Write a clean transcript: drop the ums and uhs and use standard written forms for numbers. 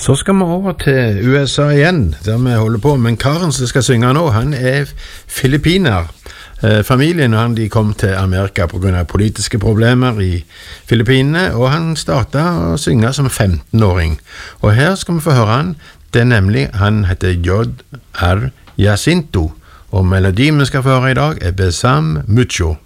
Så skal vi over til USA igjen, der vi holder på. Men karen som skal synge nå, han filippiner. Familien de kom til Amerika på grunn av politiske problemer i Filippinene, og han startet å synge som 15-åring. Og her skal vi få høre han. Det nemlig, han heter J.R. Jacinto, og melodien vi skal få høre i dag Besam Mucho.